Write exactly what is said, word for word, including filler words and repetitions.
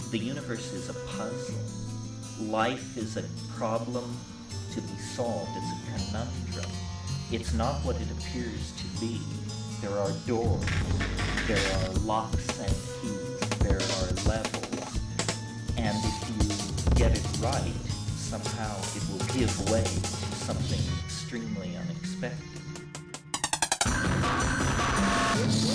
The universe is a puzzle. Life is a problem to be solved. It's a conundrum. It's not what it appears to be. There are doors. There are locks and keys. There are levels. And if you get it right, somehow it will give way to something extremely unexpected.